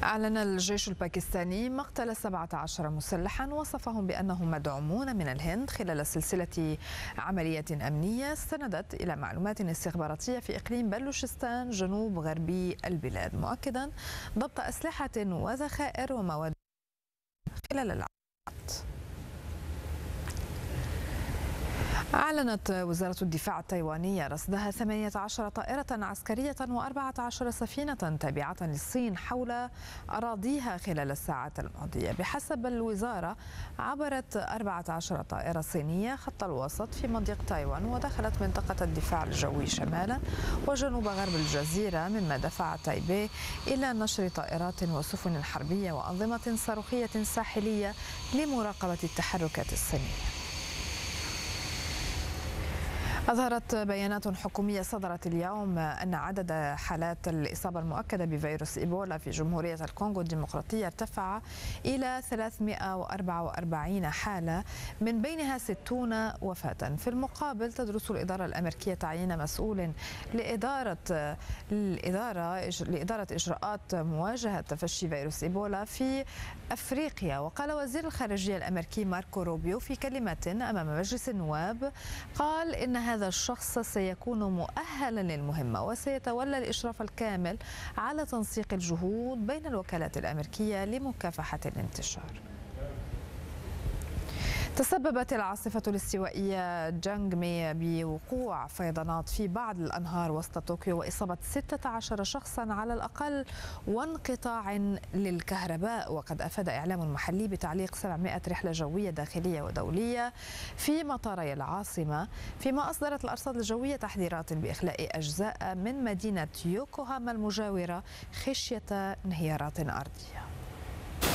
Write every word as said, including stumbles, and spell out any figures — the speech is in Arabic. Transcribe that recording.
أعلن الجيش الباكستاني مقتل سبعة عشر مسلحا وصفهم بأنهم مدعومون من الهند خلال سلسلة عمليات أمنية استندت إلى معلومات استخباراتية في إقليم بلوشستان جنوب غربي البلاد، مؤكدا ضبط أسلحة وذخائر ومواد خلال العمليات. أعلنت وزارة الدفاع التايوانية رصدها ثمانية عشر طائرة عسكرية وأربعة عشر سفينة تابعة للصين حول أراضيها خلال الساعات الماضية. بحسب الوزارة عبرت أربعة عشر طائرة صينية خط الوسط في مضيق تايوان ودخلت منطقة الدفاع الجوي شمالا وجنوب غرب الجزيرة، مما دفع تايبي إلى نشر طائرات وسفن حربية وأنظمة صاروخية ساحلية لمراقبة التحركات الصينية. أظهرت بيانات حكومية صدرت اليوم أن عدد حالات الإصابة المؤكدة بفيروس إيبولا في جمهورية الكونغو الديمقراطية ارتفع إلى ثلاثمائة وأربعة وأربعين حالة، من بينها ستون وفاة. في المقابل تدرس الإدارة الأمريكية تعيين مسؤول لإدارة الإدارة لإدارة إجراءات مواجهة تفشي فيروس إيبولا في أفريقيا. وقال وزير الخارجية الأمريكي ماركو روبيو في كلمة أمام مجلس النواب، قال إن هذا الشخص سيكون مؤهلا للمهمة وسيتولى الإشراف الكامل على تنسيق الجهود بين الوكالات الأمريكية لمكافحة الانتشار. تسببت العاصفة الاستوائية جانغمي بوقوع فيضانات في بعض الأنهار وسط طوكيو وإصابة ستة عشر شخصا على الأقل وانقطاع للكهرباء. وقد أفاد إعلام محلي بتعليق سبعمائة رحلة جوية داخلية ودولية في مطاري العاصمة، فيما أصدرت الأرصاد الجوية تحذيرات بإخلاء أجزاء من مدينة يوكوهاما المجاورة خشية انهيارات أرضية.